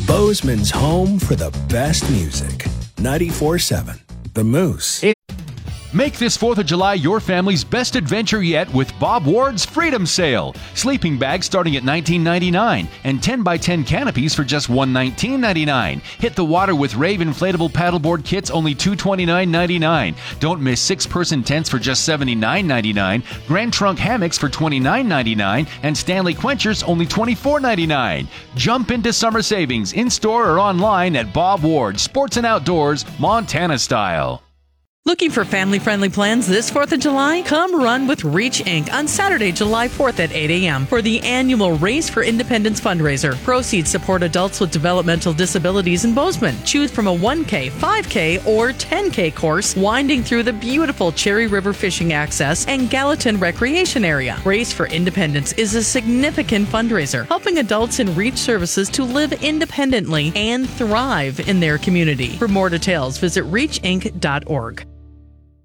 Bozeman's home for the best music. 94.7 The Moose. Make this 4th of July your family's best adventure yet with Bob Ward's Freedom Sale. Sleeping bags starting at $19.99 and 10x10 canopies for just $119.99. Hit the water with Rave inflatable paddleboard kits only $229.99. Don't miss 6-person tents for just $79.99. Grand Trunk hammocks for $29.99 and Stanley Quenchers only $24.99. Jump into summer savings in-store or online at Bob Ward Sports and Outdoors, Montana style. Looking for family-friendly plans this 4th of July? Come run with Reach Inc. on Saturday, July 4th at 8 a.m. for the annual Race for Independence fundraiser. Proceeds support adults with developmental disabilities in Bozeman. Choose from a 1K, 5K, or 10K course winding through the beautiful Cherry River Fishing Access and Gallatin Recreation Area. Race for Independence is a significant fundraiser, helping adults in Reach services to live independently and thrive in their community. For more details, visit reachinc.org.